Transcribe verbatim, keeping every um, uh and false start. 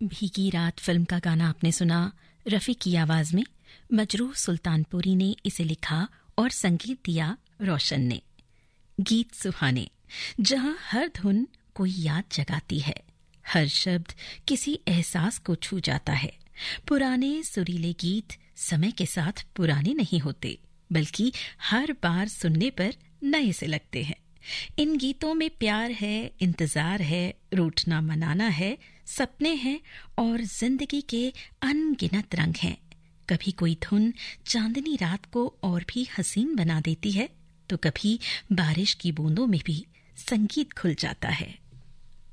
भीगी रात फिल्म का गाना आपने सुना रफी की आवाज में। मजरूह सुल्तानपुरी ने इसे लिखा और संगीत दिया रोशन ने। गीत सुहाने, जहां हर धुन कोई याद जगाती है, हर शब्द किसी एहसास को छू जाता है। पुराने सुरीले गीत समय के साथ पुराने नहीं होते, बल्कि हर बार सुनने पर नए से लगते हैं। इन गीतों में प्यार है, इंतजार है, रूठना मनाना है, सपने हैं और जिंदगी के अनगिनत रंग हैं। कभी कोई धुन चांदनी रात को और भी हसीन बना देती है, तो कभी बारिश की बूंदों में भी संगीत खुल जाता है।